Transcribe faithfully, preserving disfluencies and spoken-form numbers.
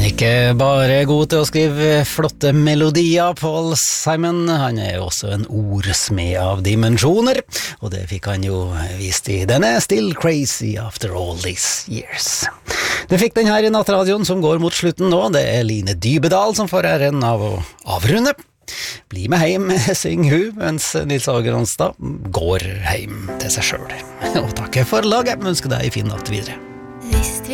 Ikke bare god til å skrive flotte melodier, Paul Simon, han er jo også en ordsmed av dimensjoner, og det fikk han jo vist i denne Still Crazy After All These Years. Det fikk den her i nattradioen som går mot slutten nå, det er Line Dybedal som får æren av å avrunde. Bli med heim, syng hun, mens Nils Åge Ronstad går heim til seg selv. Og takke for laget, ønsker deg en fin natt videre.